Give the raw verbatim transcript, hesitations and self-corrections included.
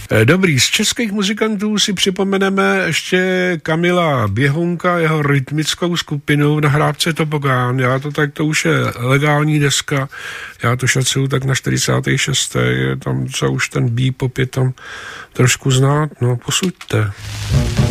Dobrý, z českých muzikantů si připomeneme ještě Kamila Běhounka, jeho rytmickou skupinu na hrávce Tobogán. Já to tak, to už je legální deska, já to šacuju tak na čtyřicátý šestý Je tam, co už ten bebop je tam trošku znát, no posuďte.